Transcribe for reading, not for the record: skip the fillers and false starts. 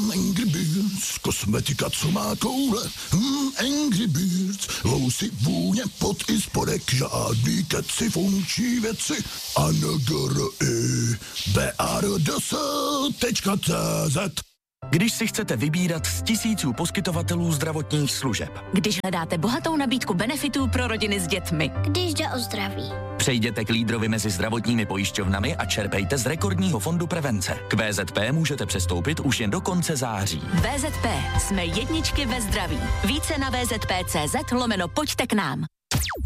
Angry Birds, kosmetika, co má koule. Angry Birds, vousy, vůně, pot i spodek, žádný keci, funkční věci. BARDS.cz. Když si chcete vybírat z tisíců poskytovatelů zdravotních služeb. Když hledáte bohatou nabídku benefitů pro rodiny s dětmi. Když jde o zdraví. Přejděte k lídrovi mezi zdravotními pojišťovnami a čerpejte z rekordního fondu prevence. K VZP můžete přestoupit už jen do konce září. VZP. Jsme jedničky ve zdraví. Více na vzp.cz/pojďte k nám.